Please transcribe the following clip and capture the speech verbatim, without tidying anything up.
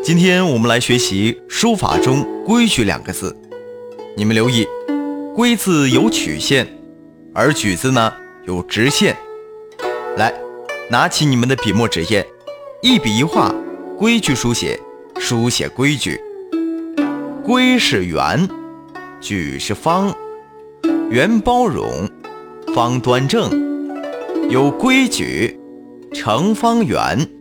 今天我们来学习书法中规矩两个字。你们留意，规字有曲线，而矩字呢有直线。来，拿起你们的笔墨纸砚，一笔一画，规矩书写，书写规矩。规是圆，矩是方，圆包容，方端正，有规矩成方圆。